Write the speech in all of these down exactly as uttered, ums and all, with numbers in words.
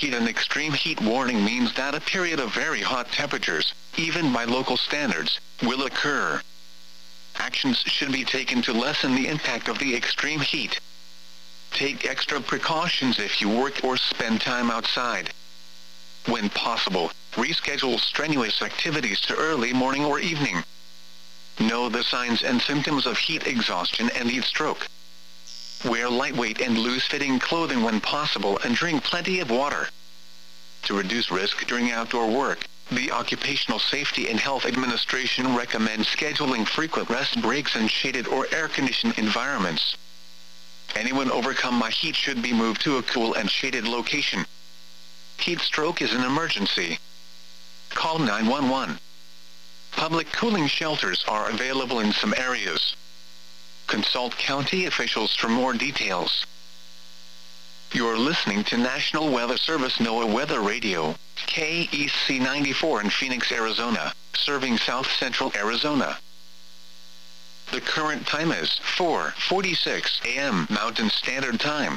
heat. An extreme heat warning means that a period of very hot temperatures, even by local standards, will occur. Actions should be taken to lessen the impact of the extreme heat. Take extra precautions if you work or spend time outside. When possible, reschedule strenuous activities to early morning or evening. Know the signs and symptoms of heat exhaustion and heat stroke. Wear lightweight and loose-fitting clothing when possible and drink plenty of water. To reduce risk during outdoor work, the Occupational Safety and Health Administration recommends scheduling frequent rest breaks in shaded or air-conditioned environments. Anyone overcome by heat should be moved to a cool and shaded location. Heat stroke is an emergency. Call nine one one. Public cooling shelters are available in some areas. Consult county officials for more details. You're listening to National Weather Service NOAA Weather Radio, K E C ninety-four in Phoenix, Arizona, serving South Central Arizona. The current time is four forty-six a m Mountain Standard Time.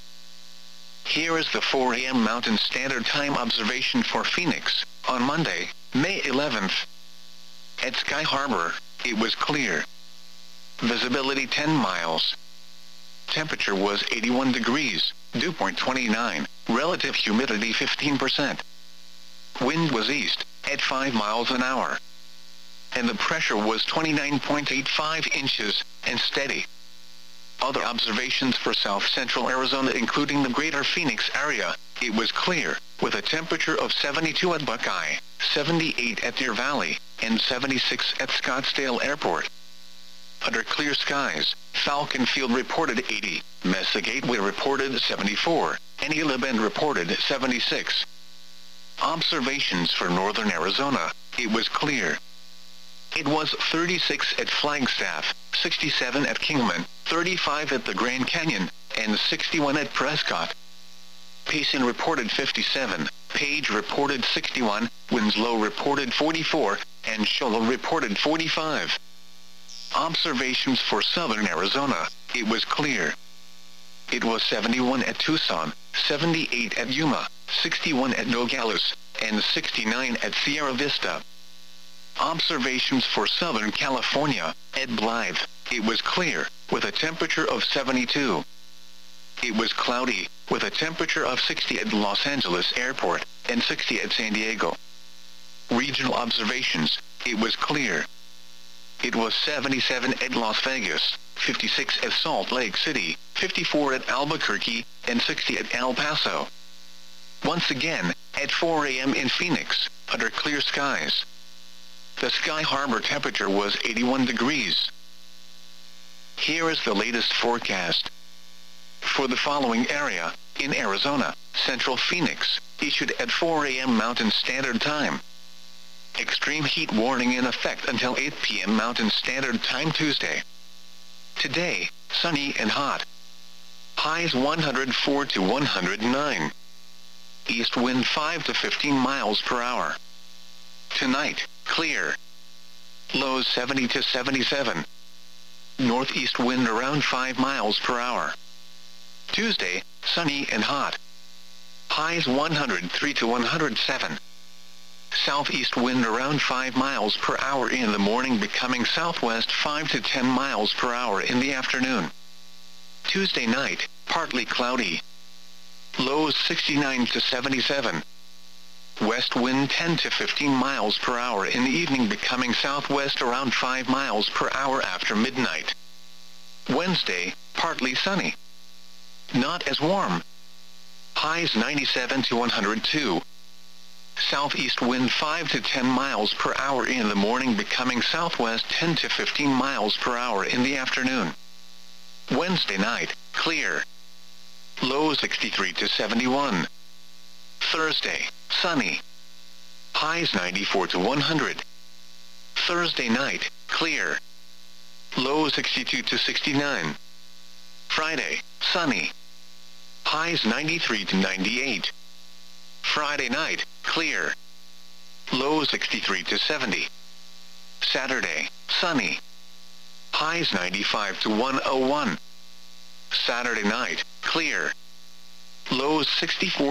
Here is the four a m Mountain Standard Time observation for Phoenix, on Monday, May eleventh. At Sky Harbor, it was clear. Visibility ten miles. Temperature was eighty-one degrees, dew point twenty-nine, relative humidity fifteen percent. Wind was east, at five miles an hour. And the pressure was twenty-nine point eight five inches, and steady. Other observations for South Central Arizona including the greater Phoenix area, it was clear, with a temperature of seventy-two at Buckeye, seventy-eight at Deer Valley, and seventy-six at Scottsdale Airport. Under clear skies, Falcon Field reported eighty, Mesa Gateway reported seventy-four, and Gila Bend reported seventy-six. Observations for northern Arizona, it was clear. It was thirty-six at Flagstaff, sixty-seven at Kingman, thirty-five at the Grand Canyon, and sixty-one at Prescott. Payson reported fifty-seven, Page reported sixty-one, Winslow reported forty-four, and Shoalo reported forty-five. Observations for southern Arizona, it was clear. It was seventy-one at Tucson, seventy-eight at Yuma, sixty-one at Nogales, and sixty-nine at Sierra Vista. Observations for Southern California, at Blythe, it was clear, with a temperature of seventy-two. It was cloudy, with a temperature of sixty at Los Angeles Airport, and sixty at San Diego. Regional observations, it was clear. It was seventy-seven at Las Vegas, fifty-six at Salt Lake City, fifty-four at Albuquerque, and sixty at El Paso. Once again, at four a m in Phoenix, under clear skies. The Sky Harbor temperature was eighty-one degrees. Here is the latest forecast. For the following area, in Arizona, Central Phoenix, issued at four a m Mountain Standard Time. Extreme heat warning in effect until eight p m Mountain Standard Time Tuesday. Today, sunny and hot. Highs one hundred four to one hundred nine. East wind five to fifteen miles per hour. Tonight, clear. Lows seventy to seventy-seven. Northeast wind around five miles per hour. Tuesday, sunny and hot. Highs one hundred three to one hundred seven. Southeast wind around five miles per hour in the morning, becoming southwest five to ten miles per hour in the afternoon. Tuesday night, partly cloudy. Lows sixty-nine to seventy-seven. West wind ten to fifteen miles per hour in the evening, becoming southwest around five miles per hour after midnight. Wednesday, partly sunny. Not as warm. Highs ninety-seven to one hundred two. Southeast wind five to ten miles per hour in the morning, becoming southwest ten to fifteen miles per hour in the afternoon. Wednesday night, clear. Low sixty-three to seventy-one. Thursday, sunny. Highs ninety-four to one hundred. Thursday night, clear. Low sixty-two to sixty-nine. Friday, sunny. Highs ninety-three to ninety-eight. Friday night, clear. Low sixty-three to seventy. Saturday, sunny. Highs ninety-five to one oh one. Saturday night, clear. Lows sixty-four